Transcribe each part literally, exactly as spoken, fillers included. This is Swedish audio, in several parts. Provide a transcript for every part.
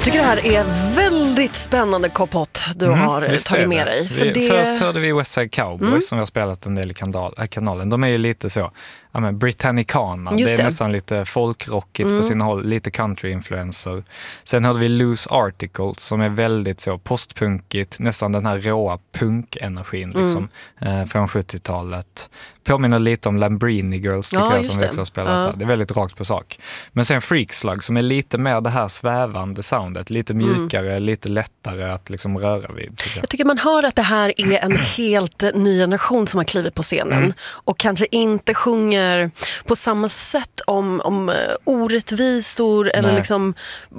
tycker det här är väldigt spännande K-pop du mm, har tagit med dig. För vi, det... Först hörde vi West Side Cowboys mm. som vi har spelat en del i kanal, kanalen. De är ju lite så, ja men Britannicana. Det är det. Nästan lite folkrockigt mm. på sin håll, lite country-influencer. Sen hörde vi Loose Articles som är väldigt så postpunkigt, nästan den här råa punk-energin liksom, mm. eh, från sjuttiotalet. Påminner lite om Lambrini Girls tycker ja, jag som vi också har spelat ja. här. Det är väldigt rakt på sak. Men sen Freak Slug som är lite mer det här svävande soundet. Lite mjukare, mm. lite lättare att liksom röra vid. Tycker jag. jag tycker man hör att det här är en helt ny generation som har klivit på scenen. Mm. Och kanske inte sjunger på samma sätt om, om orättvisor eller liksom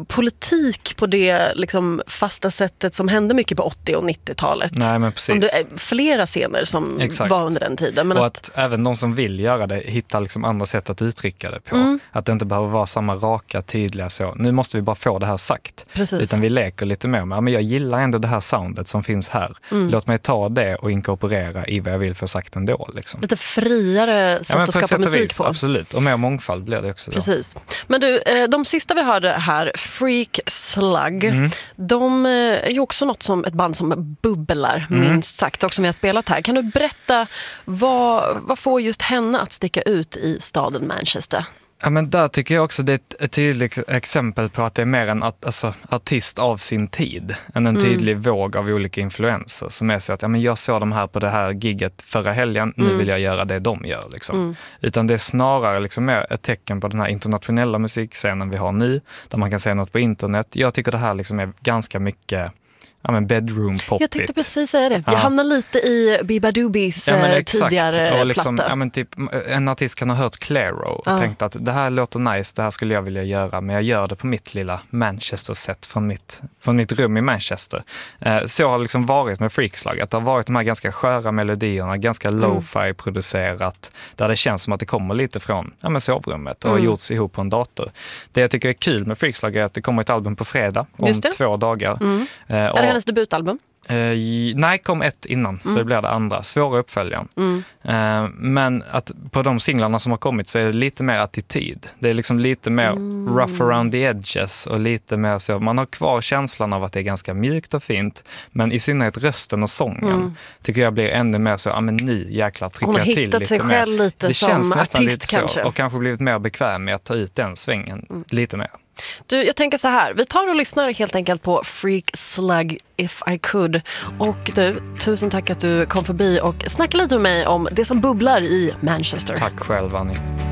politik på det liksom fasta sättet som hände mycket på åttio- och nittiotalet. Nej, men precis. Under flera scener som Exakt. var under den tiden. Men och att, att även de som vill göra det hittar liksom andra sätt att uttrycka det på. Mm. Att det inte behöver vara samma raka, tydliga så. Nu måste vi bara få det här sagt. Precis. Utan vi leker lite mer med, men jag gillar ändå det här soundet som finns här. Mm. Låt mig ta det och inkorporera i vad jag vill få sagt ändå. Liksom. Lite friare sätt ja, att skapa musik vis, på. Absolut, och mer mångfald blir det också. Då. Precis. Men du, de sista vi hörde här, Freak Slug, mm. de är ju också något som ett band som bubblar, mm. minst sagt, och som vi har spelat här. Kan du berätta vad, vad får just henne att sticka ut i staden Manchester? Ja, men där tycker jag också det är ett, ett tydligt exempel på att det är mer en art, alltså, artist av sin tid än en tydlig mm. våg av olika influenser som är så att ja, men jag såg de här på det här gigget förra helgen, mm. nu vill jag göra det de gör. Liksom. Mm. Utan det är snarare liksom mer ett tecken på den här internationella musikscenen vi har nu, där man kan se något på internet. Jag tycker det här liksom är ganska mycket ja, men bedroom poppigt. Jag tänkte precis säga det. Jag ja. hamnar lite i Bibadubis ja, tidigare och liksom, platta. Ja, men typ, en artist kan ha hört Clairo och ja. tänkt att det här låter nice, det här skulle jag vilja göra, men jag gör det på mitt lilla Manchester-set från mitt, från mitt rum i Manchester. Eh, så har det liksom varit med Freak Slug, att det har varit de här ganska sköra melodierna, ganska mm. lo-fi producerat, där det känns som att det kommer lite från ja, men sovrummet och mm. har gjorts ihop på en dator. Det jag tycker är kul med Freak Slug är att det kommer ett album på fredag om två dagar. Mm. Eh, och hennes debutalbum? Uh, nej, kom ett innan, mm. så det blir det andra. Svåra uppföljaren. Mm. Uh, men att på de singlarna som har kommit så är det lite mer attityd. Det är liksom lite mer mm. rough around the edges och lite mer så. Man har kvar känslan av att det är ganska mjukt och fint, men i synnerhet rösten och sången mm. tycker jag blir ännu mer så, ja men nu jäklar trycker jag till lite mer. Hon har hittat sig själv lite det som känns artist lite kanske. Så, och kanske blivit mer bekväm med att ta ut den svängen mm. lite mer. Du, jag tänker så här, vi tar och lyssnar helt enkelt på Freak Slug If I Could. Och du, tusen tack att du kom förbi och snackade lite med mig om det som bubblar i Manchester. Tack själv, Annie.